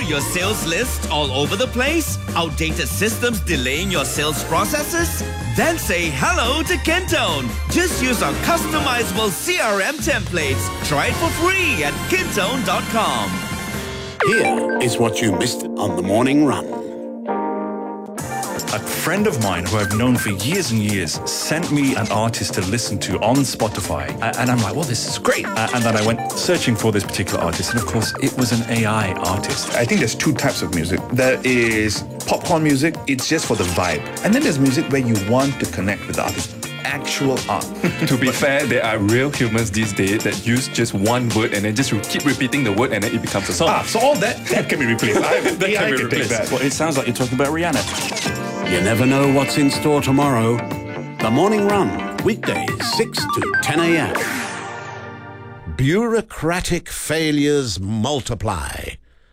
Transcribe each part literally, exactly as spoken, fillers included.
your sales list all over the place? Outdated systems delaying your sales processes? Then say hello to Kintone. Just use our customizable C R M templates. Try it for free at kintone dot com. Here is what you missed on the morning run. A friend of mine who I've known for years and years sent me an artist to listen to on Spotify. And I'm like, well, this is great. And then I went searching for this particular artist. And of course, it was an A I artist. I think there's two types of music. There is popcorn music. It's just for the vibe. And then there's music where you want to connect with the artist. Actual art. To be fair, there are real humans these days that use just one word and then just keep repeating the word and then it becomes a song. Ah, so all that, that can be replaced. I, that can I be can replaced. take that. Well, it sounds like you're talking about Rihanna. You never know what's in store tomorrow. The Morning Run, weekdays six to ten a.m. Bureaucratic failures multiply.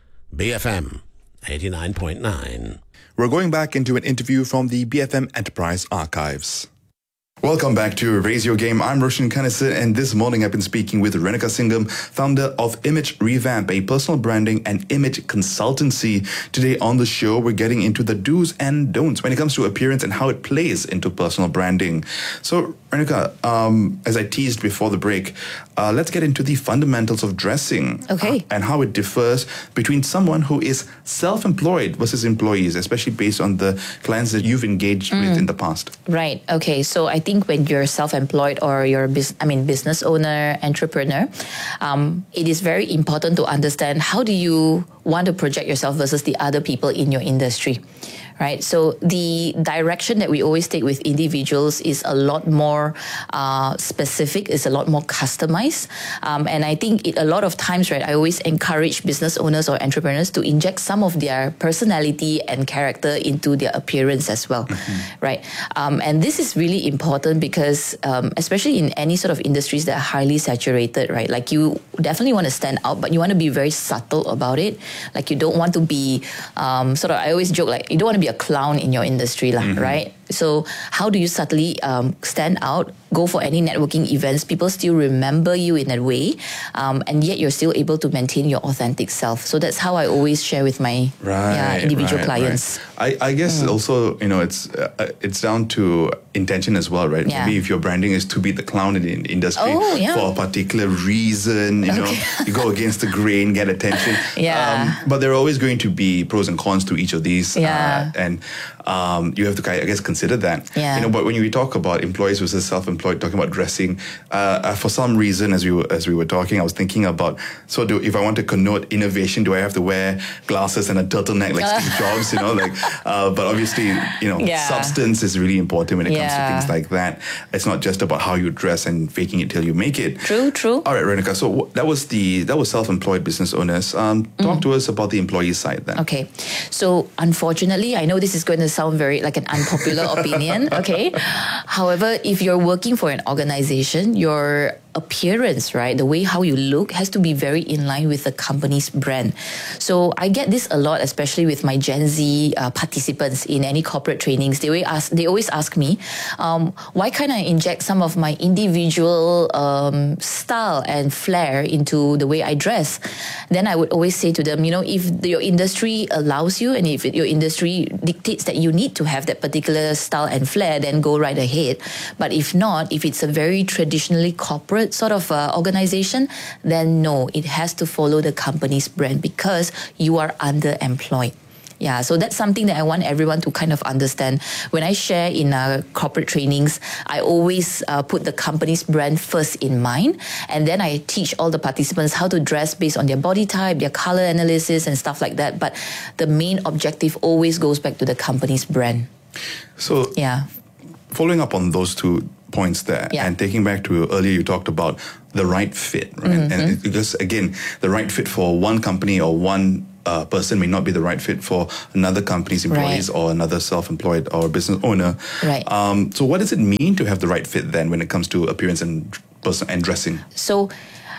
B F M eighty-nine point nine. We're going back into an interview from the B F M Enterprise Archives. Welcome back to Raise Your Game. I'm Roshan Kanasit, and this morning I've been speaking with Renuka Singham, founder of Image Revamp, a personal branding and image consultancy. Today on the show, we're getting into the do's and don'ts when it comes to appearance and how it plays into personal branding. So, Renuka, um, as I teased before the break, uh, let's get into the fundamentals of dressing. Okay. Uh, and how it differs between someone who is self-employed versus employees, especially based on the clients that you've engaged mm. with in the past. Right. Okay. So I think when you're self-employed or you're a bus- I mean business owner, entrepreneur, um, it is very important to understand how do you want to project yourself versus the other people in your industry. Right. So the direction that we always take with individuals is a lot more uh, specific, is a lot more customized. Um, and I think it, a lot of times, right, I always encourage business owners or entrepreneurs to inject some of their personality and character into their appearance as well. Mm-hmm. Right. Um, and this is really important because um, especially in any sort of industries that are highly saturated, right, like you definitely want to stand out, but you want to be very subtle about it. Like you don't want to be um, sort of, I always joke, like you don't want to be a clown in your industry, mm-hmm. right? So how do you subtly um, stand out, go for any networking events, people still remember you in that way, um, and yet you're still able to maintain your authentic self. So that's how I always share with my right, yeah, individual right, clients. Right. I, I guess mm. also, you know, it's uh, it's down to intention as well, right? Yeah. Maybe if your branding is to be the clown in the industry oh, yeah. for a particular reason, you okay. know, you go against the grain, get attention. yeah. Um, but there are always going to be pros and cons to each of these. Yeah. Uh, and um, you have to, I guess, consider that. Yeah. You know, but when we talk about employees versus self-employed, talking about dressing, uh, for some reason, as we were, as we were talking, I was thinking about, so do if I want to connote innovation, do I have to wear glasses and a turtleneck like Steve Jobs, you know, like, uh, but obviously, you know, yeah. substance is really important when it yeah. comes to things like that. It's not just about how you dress and faking it till you make it. True, true. All right, Renuka, so w- that was the, that was self-employed business owners. Um, talk mm. to us about the employee side then. Okay. So unfortunately, I know this is going to sound very like an unpopular opinion, okay? However, if you're working for an organization, your appearance, right, the way how you look has to be very in line with the company's brand. So I get this a lot, especially with my Gen Z uh, participants in any corporate trainings. They always ask, they always ask me, um, why can't I inject some of my individual um, style and flair into the way I dress? Then I would always say to them, you know, if the, your industry allows you and if your industry dictates that you need to have that particular style and flair, then go right ahead. But if not, if it's a very traditionally corporate sort of uh, organization, then no, it has to follow the company's brand because you are underemployed. Yeah, so that's something that I want everyone to kind of understand. When I share in uh, corporate trainings, I always uh, put the company's brand first in mind, and then I teach all the participants how to dress based on their body type, their color analysis and stuff like that. But the main objective always goes back to the company's brand. So, yeah. Following up on those two points there, yeah. and taking back to earlier, you talked about the right fit, right? Mm-hmm. And it, because again, the right fit for one company or one uh, person may not be the right fit for another company's employees right. or another self-employed or business owner. Right. Um, so, what does it mean to have the right fit then when it comes to appearance and person and dressing? So,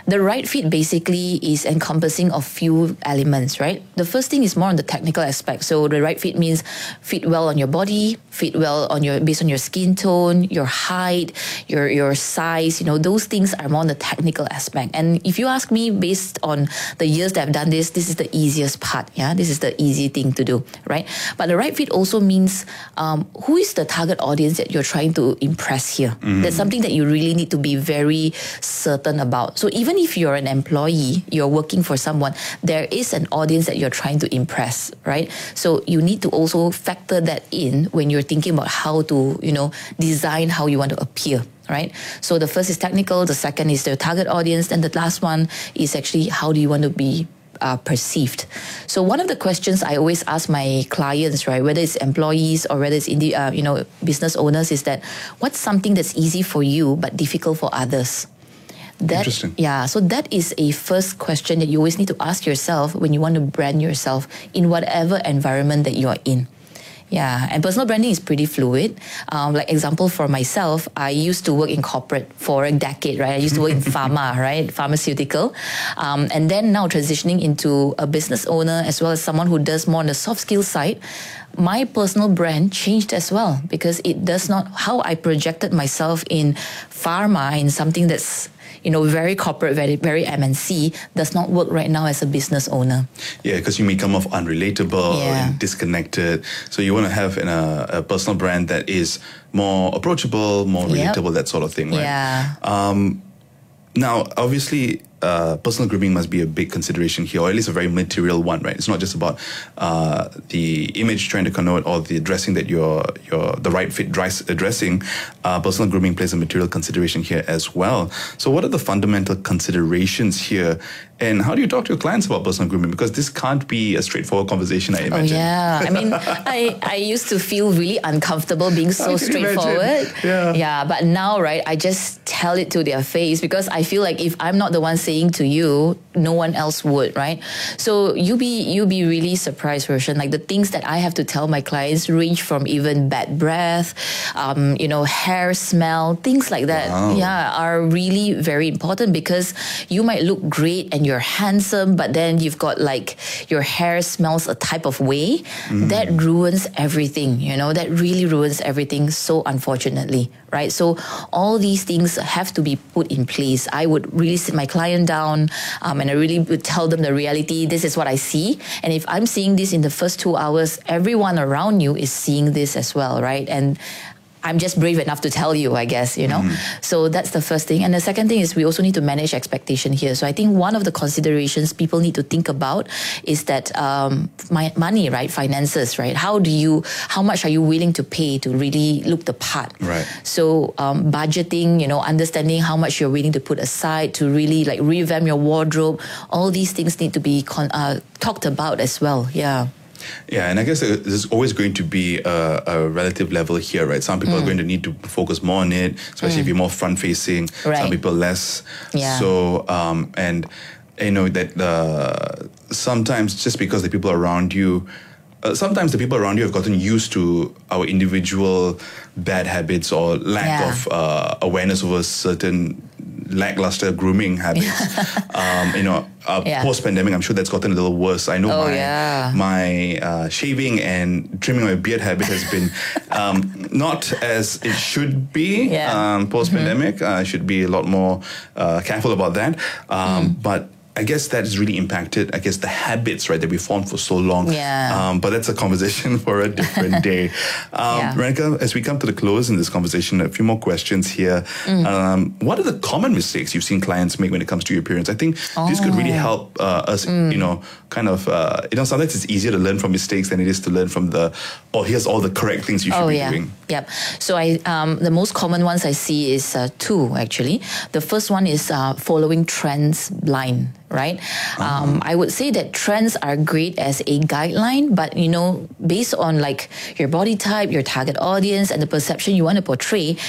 The right fit basically is encompassing of few elements, right? The first thing is more on the technical aspect. So the right fit means fit well on your body, fit well on your based on your skin tone, your height, your your size. You know, those things are more on the technical aspect. And if you ask me, based on the years that I've done this, this is the easiest part. Yeah, this is the easy thing to do, right? But the right fit also means um, who is the target audience that you're trying to impress here. Mm-hmm. That's something that you really need to be very certain about. So even if you're an employee, you're working for someone, there is an audience that you're trying to impress, right? So you need to also factor that in when you're thinking about how to, you know, design how you want to appear. Right? So the first is technical, the second is the target audience, and the last one is actually how do you want to be uh, perceived. So one of the questions I always ask my clients, right, whether it's employees or whether it's in the, uh, you know, business owners, is that what's something that's easy for you but difficult for others? That, Interesting. Yeah, so that is a first question that you always need to ask yourself when you want to brand yourself in whatever environment that you are in. Yeah, and personal branding is pretty fluid. Um, like example for myself, I used to work in corporate for a decade, right? I used to work in pharma, right? Pharmaceutical. Um, and then now transitioning into a business owner as well as someone who does more on the soft skill side, my personal brand changed as well because it does not, how I projected myself in pharma, in something that's, you know, very corporate, very very M N C, does not work right now as a business owner. Yeah, because you may come off unrelatable Yeah. and disconnected. So you want to have in a, a personal brand that is more approachable, more Yep. relatable, that sort of thing, right? Yeah. Um, now, obviously, uh, personal grooming must be a big consideration here, or at least a very material one, right? It's not just about uh, the image trying to connote or the dressing that you're, you're the right fit dress, dressing. Uh, personal grooming plays a material consideration here as well. So what are the fundamental considerations here? And how do you talk to your clients about personal grooming? Because this can't be a straightforward conversation, I Oh imagine. yeah, I mean, I, I used to feel really uncomfortable being so I can straightforward. imagine. Yeah. yeah, but now, right, I just tell it to their face because I feel like if I'm not the one saying to you, no one else would, right? So you be you be really surprised, Roshan. Like the things that I have to tell my clients range from even bad breath, um, you know, hair smell, things like that. Wow. Yeah, are really very important because you might look great and you're handsome, but then you've got like your hair smells a type of way. Mm. That ruins everything, you know, that really ruins everything, so unfortunately, right? So all these things have to be put in place. I would really sit my client down um, and I really would tell them the reality. This is what I see. And if I'm seeing this in the first two hours, everyone around you is seeing this as well, right? And I'm just brave enough to tell you, I guess, you know. Mm. So that's the first thing. And the second thing is we also need to manage expectation here. So I think one of the considerations people need to think about is that um, my money, right? Finances, right? How do you, how much are you willing to pay to really look the part? Right. So um, budgeting, you know, understanding how much you're willing to put aside to really like revamp your wardrobe. All these things need to be con- uh, talked about as well. Yeah. Yeah, and I guess there's always going to be a, a relative level here, right? Some people mm. are going to need to focus more on it, especially mm. if you're more front-facing. Right. Some people less. Yeah. So, um, and you know that uh, sometimes just because the people around you, uh, sometimes the people around you have gotten used to our individual bad habits or lack Yeah. of uh, awareness over certain lackluster grooming habits. um, you know, uh, Yeah. post-pandemic, I'm sure that's gotten a little worse. I know Oh, my yeah. my uh, shaving and trimming my beard habit has been um, not as it should be Yeah. um, post-pandemic. Mm-hmm. uh, I should be a lot more uh, careful about that. Um, mm. But I guess that has really impacted, I guess, the habits, right, that we formed for so long. Yeah. Um, but that's a conversation for a different day. Um, Yeah. Renika, as we come to the close in this conversation, a few more questions here. Mm. Um, what are the common mistakes you've seen clients make when it comes to your appearance? I think this could really Oh. help uh, us, Mm. you know, kind of, uh, you know, sometimes it's easier to learn from mistakes than it is to learn from the, oh, here's all the correct things you should Oh be yeah, doing. yep. So I, um, the most common ones I see is uh, two actually. The first one is uh, following trends blind, right? Uh-huh. Um, I would say that trends are great as a guideline, but you know, based on like your body type, your target audience, and the perception you want to portray,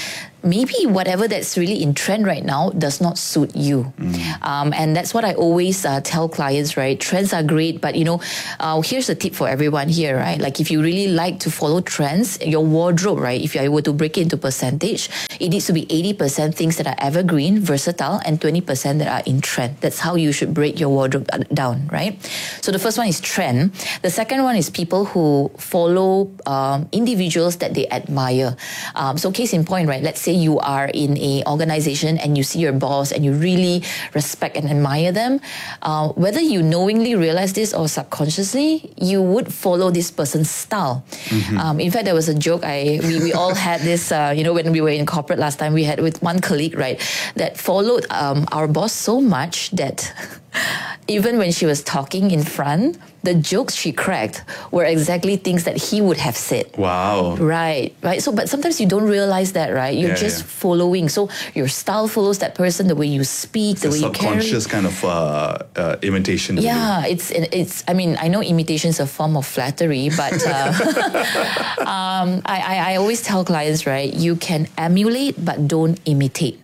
maybe whatever that's really in trend right now does not suit you. Mm. Um, and that's what I always uh, tell clients, right? Trends are great, but you know, uh, here's a tip for everyone here, right? Like if you really like to follow trends, your wardrobe, right? If I were to break it into percentage, it needs to be eighty percent things that are evergreen, versatile, and twenty percent that are in trend. That's how you should break your wardrobe down, right? So the first one is trend. The second one is people who follow um, individuals that they admire. Um, so case in point, right? Let's say you are in a organization and you see your boss and you really respect and admire them. Uh, whether you knowingly realize this or subconsciously, you would follow this person's style. Mm-hmm. Um, in fact, there was a joke. I we, we all had this, uh, you know, when we were in corporate last time, we had with one colleague, right, that followed um, our boss so much that even when she was talking in front, the jokes she cracked were exactly things that he would have said. Wow. Right, right. So, but sometimes you don't realize that, right? You're Yeah, just yeah. following. So your style follows that person, the way you speak, the It's way a you carry. subconscious kind of uh, uh, imitation. Yeah, it's it's. I mean, I know imitation is a form of flattery, but uh, um, I, I I always tell clients, right? You can emulate, but don't imitate.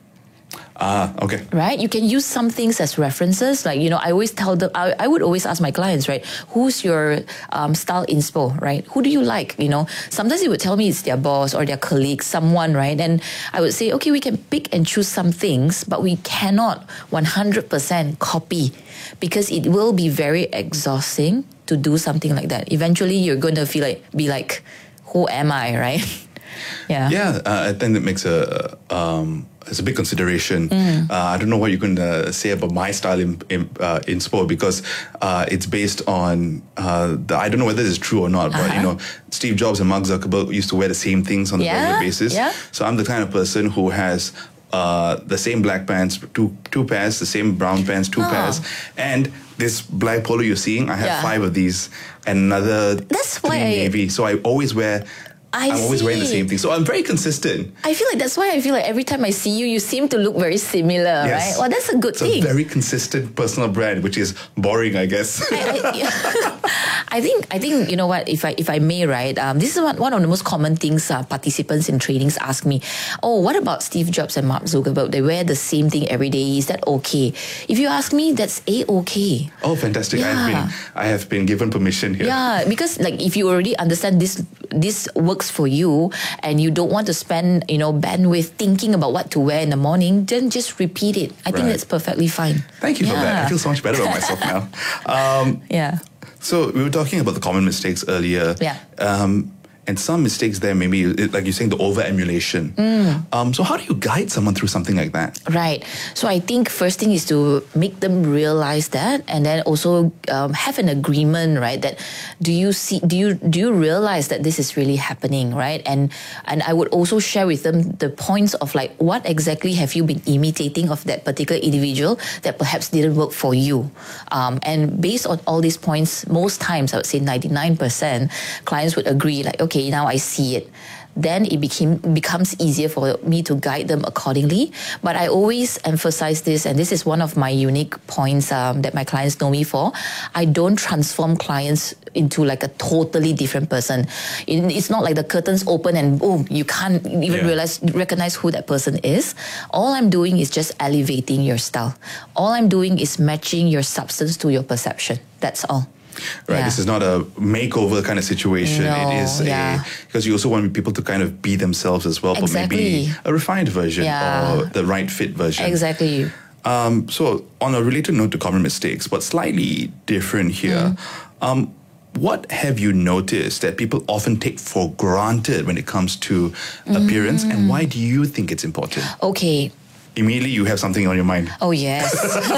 Ah, okay. Right? You can use some things as references. Like, you know, I always tell them, I, I would always ask my clients, right? Who's your um, style inspo, right? Who do you like? You know, sometimes they would tell me it's their boss or their colleague, someone, right? And I would say, okay, we can pick and choose some things, but we cannot one hundred percent copy because it will be very exhausting to do something like that. Eventually, you're going to feel like, be like, who am I, right? Yeah. Yeah, uh, I think that makes a um, it's a big consideration. Mm. Uh, I don't know what you can uh, say about my style in in, uh, in sport because uh, it's based on uh, the, I don't know whether this is true or not, uh-huh. but you know, Steve Jobs and Mark Zuckerberg used to wear the same things on a yeah, regular basis. Yeah. So I'm the kind of person who has uh, the same black pants, two two pairs, the same brown pants, two oh. pairs, and this black polo you're seeing, I have yeah. five of these and another That's three why I, navy. So I always wear. I I'm always see. wearing the same thing. So I'm very consistent. I feel like that's why I feel like every time I see you, you seem to look very similar, Yes. right? Well, that's a good it's thing. It's a very consistent personal brand, which is boring, I guess. I, I, I think I think you know what, if I if I may, right? Um, this is one, one of the most common things uh, participants in trainings ask me. Oh, what about Steve Jobs and Mark Zuckerberg? They wear the same thing every day. Is that okay? If you ask me, that's a okay. Oh, fantastic! Yeah. I have been I have been given permission here. Yeah, because like if you already understand this this works for you and you don't want to spend, you know, bandwidth thinking about what to wear in the morning, then just repeat it. I think Right. that's perfectly fine. Thank you for that. I feel so much better about myself now. Um, Yeah. so we were talking about the common mistakes earlier. Yeah. Um, and some mistakes there, maybe like you're saying, the over emulation. Mm. Um, so how do you guide someone through something like that? Right. So I think first thing is to make them realize that, and then also um, have an agreement, right? That do you see? Do you do you realize that this is really happening, right? And and I would also share with them the points of like what exactly have you been imitating of that particular individual that perhaps didn't work for you, um, and based on all these points, most times I would say ninety-nine percent clients would agree, like, okay, now I see it. Then it became becomes easier for me to guide them accordingly. But I always emphasize this, and this is one of my unique points um, that my clients know me for. I don't transform clients into like a totally different person. It, it's not like the curtains open and boom, you can't even Yeah. realize recognize who that person is. All I'm doing is just elevating your style. All I'm doing is matching your substance to your perception. That's all. Right. Yeah. This is not a makeover kind of situation. No, it is yeah. a because you also want people to kind of be themselves as well, but maybe Exactly. a refined version Yeah. or the right fit version. Exactly. Um, so on a related note to common mistakes, but slightly different here, um, what have you noticed that people often take for granted when it comes to appearance, and why do you think it's important? Okay. Immediately you have something on your mind. Oh yes.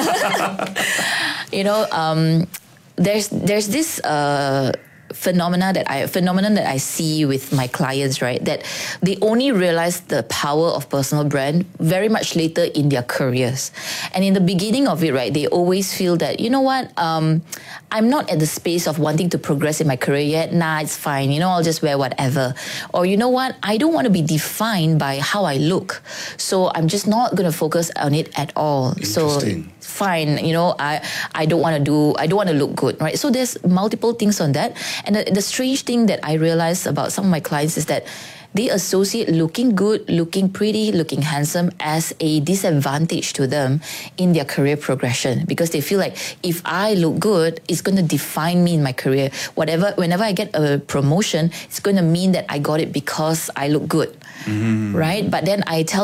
You know, um, there's there's this uh, phenomena that I phenomenon that I see with my clients, right? That they only realize the power of personal brand very much later in their careers, and in the beginning of it, right? They always feel that, you know what, um, I'm not at the space of wanting to progress in my career yet. Nah, it's fine. You know, I'll just wear whatever. Or you know what, I don't want to be defined by how I look, so I'm just not going to focus on it at all. So Interesting. fine, you know, I I don't want to do, I don't want to look good, right? So there's multiple things on that. And the, the strange thing that I realized about some of my clients is that they associate looking good, looking pretty, looking handsome as a disadvantage to them in their career progression, because they feel like if I look good, it's going to define me in my career. Whatever, whenever I get a promotion, it's going to mean that I got it because I look good, mm-hmm. right? But then I tell